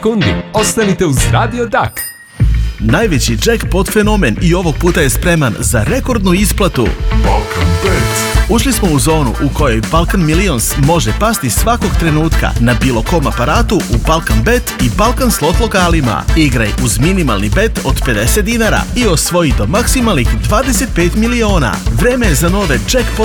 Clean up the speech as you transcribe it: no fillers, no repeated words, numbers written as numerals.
Kundi, ostanite uz Radio Dak. Najveći jackpot fenomen i ovog puta je spreman za rekordnu isplatu. Balkan Bet. Ušli smo u zonu u kojoj Balkan Millions može pasti svakog trenutka na bilo kom aparatu u Balkan Bet i Balkan slot lokalima. Igraj uz minimalni bet od 50 dinara i osvoji do maksimalnih 25 miliona. Vreme je za nove jackpot